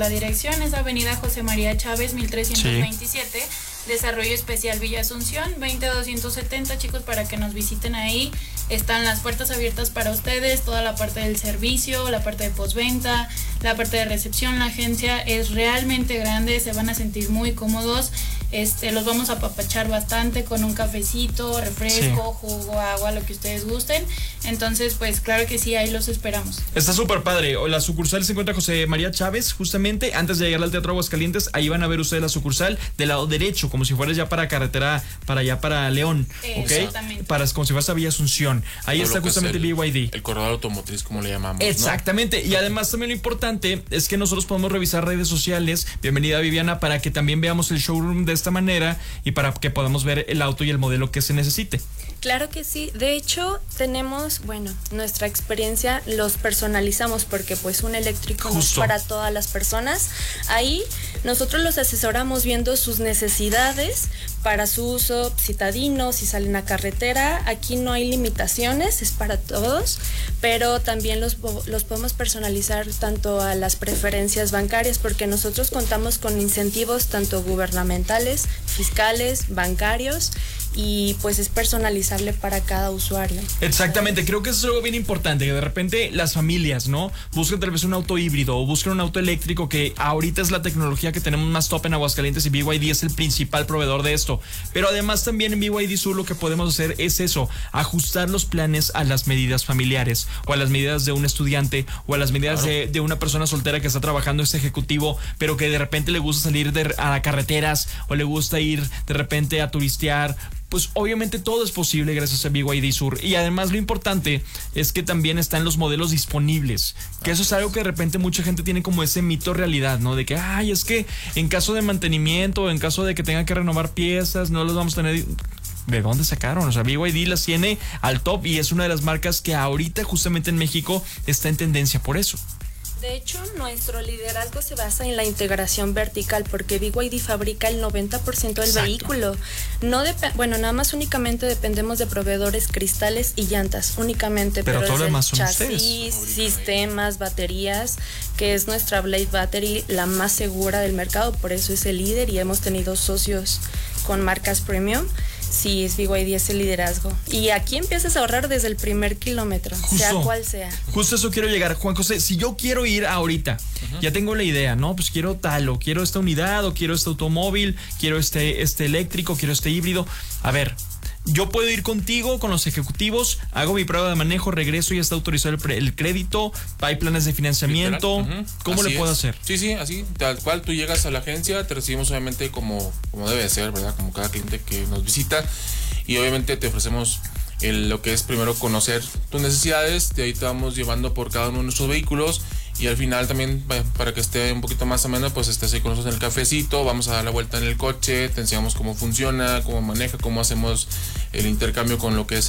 La dirección es Avenida José María Chávez, 1327, sí. Desarrollo Especial Villa Asunción, 20270, chicos, para que nos visiten ahí. Están las puertas abiertas para ustedes, toda la parte del servicio, la parte de postventa, la parte de recepción. La agencia es realmente grande, se van a sentir muy cómodos. Los vamos a apapachar bastante con un cafecito, refresco, sí, jugo, agua, lo que ustedes gusten. Entonces, pues claro que sí, ahí los esperamos. Está súper padre. La sucursal se encuentra José María Chávez, justamente antes de llegar al Teatro Aguascalientes. Ahí van a ver ustedes la sucursal del lado derecho, como si fueras ya para carretera, para allá para León, exactamente. Como si fueras a Villa Asunción. Ahí todo está justamente el BYD. El corredor automotriz, como le llamamos. Exactamente, ¿no? Y además también lo importante es que nosotros podemos revisar redes sociales. Bienvenida, Viviana, para que también veamos el showroom de esta manera y para que podamos ver el auto y el modelo que se necesite. Claro que sí, de hecho tenemos, nuestra experiencia los personalizamos porque pues un eléctrico no es para todas las personas. Ahí nosotros los asesoramos viendo sus necesidades para su uso citadino, si salen a carretera. Aquí no hay limitaciones, es para todos, pero también los podemos personalizar tanto a las preferencias bancarias, porque nosotros contamos con incentivos tanto gubernamentales, fiscales, bancarios, y pues es personalizable para cada usuario. Exactamente, creo que eso es algo bien importante, que de repente las familias, ¿no? Buscan tal vez un auto híbrido o buscan un auto eléctrico, que ahorita es la tecnología que tenemos más top en Aguascalientes y BYD es el principal proveedor de esto. Pero además también en BYD Sur lo que podemos hacer es eso, ajustar los planes a las medidas familiares o a las medidas de un estudiante o a las medidas de una persona soltera que está trabajando este ejecutivo, pero que de repente le gusta salir a carreteras o le gusta ir de repente a turistear. Pues obviamente todo es posible gracias a BYD Sur. Y además lo importante es que también están los modelos disponibles. Que eso es algo que de repente mucha gente tiene como ese mito realidad, ¿no? De que, es que en caso de mantenimiento, en caso de que tengan que renovar piezas, no los vamos a tener. ¿De dónde sacaron? O sea, BYD las tiene al top y es una de las marcas que ahorita justamente en México está en tendencia por eso. De hecho, nuestro liderazgo se basa en la integración vertical, porque BYD fabrica el 90% del vehículo. Nada más únicamente dependemos de proveedores cristales y llantas, únicamente. Pero todo lo demás son chasis, sistemas, baterías, que es nuestra Blade Battery, la más segura del mercado, por eso es el líder y hemos tenido socios con marcas premium. Sí, es BYD, es el liderazgo. Y aquí empiezas a ahorrar desde el primer kilómetro, sea cual sea. Justo eso quiero llegar, Juan José. Si yo quiero ir ahorita, ya tengo la idea, ¿no? Pues quiero tal, o quiero esta unidad, o quiero este automóvil, quiero este eléctrico, quiero este híbrido. A ver, yo puedo ir contigo, con los ejecutivos, hago mi prueba de manejo, regreso y está autorizado el crédito, hay planes de financiamiento. ¿Cómo le puedo hacer? Sí, así, tal cual, tú llegas a la agencia, te recibimos obviamente como debe ser, ¿verdad? Como cada cliente que nos visita, y obviamente te ofrecemos lo que es primero conocer tus necesidades, de ahí te vamos llevando por cada uno de nuestros vehículos. Y al final también, para que esté un poquito más ameno, pues estés ahí con nosotros en el cafecito, vamos a dar la vuelta en el coche, te enseñamos cómo funciona, cómo maneja, cómo hacemos el intercambio con lo que es